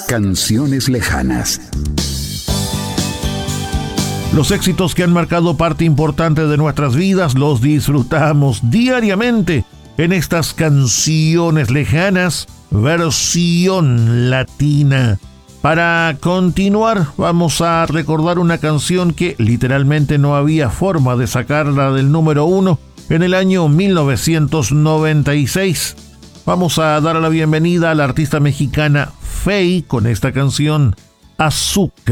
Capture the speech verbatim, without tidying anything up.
Canciones lejanas. Los éxitos que han marcado parte importante de nuestras vidas los disfrutamos diariamente en estas canciones lejanas, versión latina. Para continuar, vamos a recordar una canción que literalmente no había forma de sacarla del número uno en el año mil novecientos noventa y seis. Vamos a dar la bienvenida a la artista mexicana Faye con esta canción, Azúcar.